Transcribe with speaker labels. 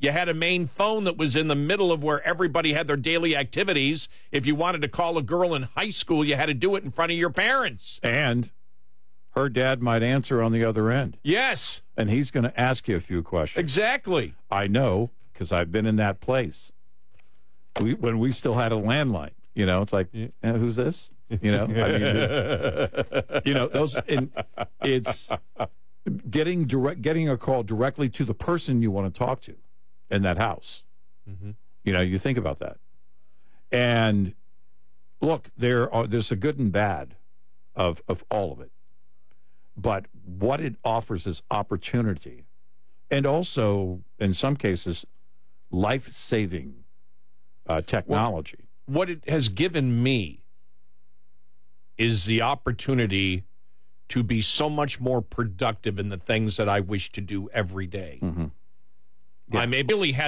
Speaker 1: You had a main phone that was in the middle of where everybody had their daily activities. If you wanted to call a girl in high school, you had to do it in front of your parents.
Speaker 2: And her dad might answer on the other end.
Speaker 1: Yes.
Speaker 2: And he's going to ask you a few questions.
Speaker 1: Exactly.
Speaker 2: I know, because I've been in that place. When we still had a landline, it's like, who's this? It's getting a call directly to the person you want to talk to in that house. Mm-hmm. You think about that. And look, there's a good and bad of all of it. But what it offers is opportunity, and also, in some cases, life-saving technology.
Speaker 1: What it has given me is the opportunity to be so much more productive in the things that I wish to do every day.
Speaker 2: Mm-hmm. Yeah.
Speaker 1: I may really have